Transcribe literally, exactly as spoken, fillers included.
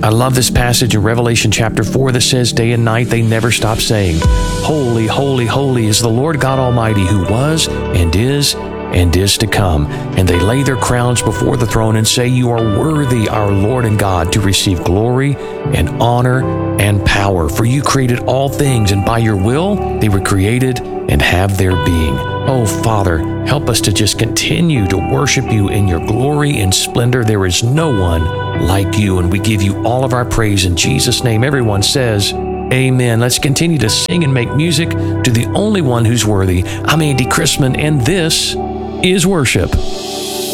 I love this passage in Revelation chapter four that says, day and night they never stop saying, holy, holy, holy is the Lord God Almighty, who was and is and is to come. And they lay their crowns before the throne and say, you are worthy, our Lord and God, to receive glory and honor and power. For you created all things, and by your will they were created and have their being. Oh, Father, help us to just continue to worship you in your glory and splendor. There is no one like you, and we give you all of our praise in Jesus' name. Everyone says, amen. Let's continue to sing and make music to the only one who's worthy. I'm Andy Chrisman, and this is worship.